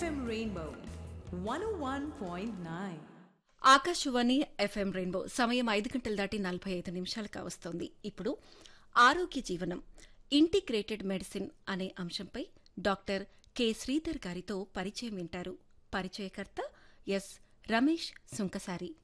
FM Rainbow 101.9. Akashvani FM rainbow సమయం 5:45 కావస్తోంది. ఇప్పుడు ఆరోగ్య జీవనం ఇంటిగ్రేటెడ్ మెడిసిన్ అనే అంశంపై డాక్టర్ కె శ్రీధర్ గారితో పరిచయం వింటారు. పరిచయకర్త ఎస్ రమేష్ సుంకసారి.